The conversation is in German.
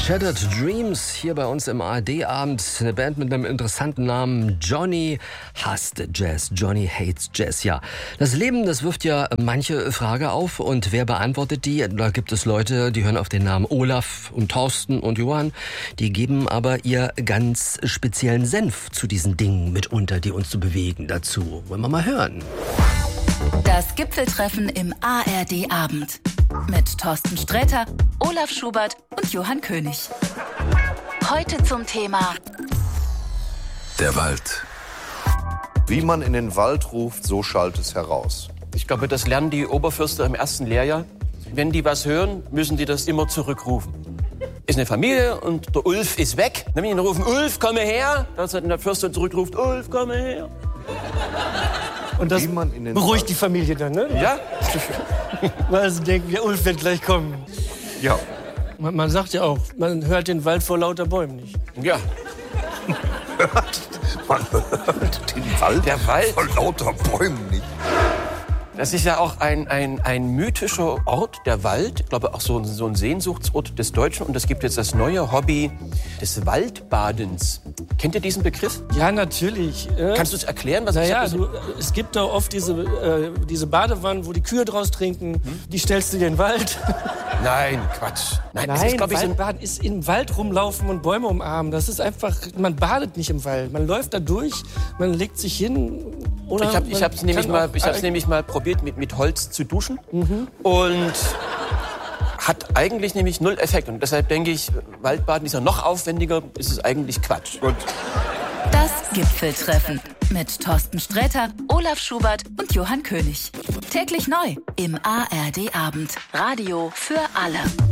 Shattered Dreams hier bei uns im ARD-Abend. Eine Band mit einem interessanten Namen. Johnny hasst Jazz. Johnny hates Jazz. Ja, das Leben, das wirft ja manche Frage auf. Und wer beantwortet die? Da gibt es Leute, die hören auf den Namen Olaf und Thorsten und Johann. Die geben aber ihr ganz speziellen Senf zu diesen Dingen mitunter, die uns so bewegen. Dazu wollen wir mal hören. Das Gipfeltreffen im ARD-Abend. Mit Thorsten Sträter, Olaf Schubert und Johann König. Heute zum Thema der Wald. Wie man in den Wald ruft, so schallt es heraus. Ich glaube, das lernen die Oberförster im ersten Lehrjahr. Wenn die was hören, müssen die das immer zurückrufen. Ist eine Familie und der Ulf ist weg. Dann müssen die rufen, Ulf, komme her. Dann der Förster zurückruft, Ulf, komme her. Und das beruhigt die Familie dann, ne? Ja. Weil sie denken, der Ulf wird gleich kommen. Ja. Man sagt ja auch, man hört den Wald vor lauter Bäumen nicht. Ja. Man hört den Wald, der Wald vor lauter Bäumen nicht. Das ist ja auch ein mythischer Ort, der Wald. Ich glaube, auch so ein Sehnsuchtsort des Deutschen. Und es gibt jetzt das neue Hobby des Waldbadens. Kennt ihr diesen Begriff? Ja, natürlich. Kannst du es erklären? Was Es gibt da oft diese Badewannen, wo die Kühe draus trinken. Die stellst du dir in den Wald. Nein, Quatsch. Nein, Waldbaden ist im Wald rumlaufen und Bäume umarmen. Das ist einfach, man badet nicht im Wald. Man läuft da durch, man legt sich hin. Oder ich habe es nämlich mal probiert, mit Holz zu duschen. Und hat eigentlich nämlich null Effekt. Und deshalb denke ich, Waldbaden ist ja noch aufwendiger, ist es eigentlich Quatsch. Gut. Das Gipfeltreffen mit Thorsten Sträter, Olaf Schubert und Johann König. Täglich neu im ARD-Abend. Radio für alle.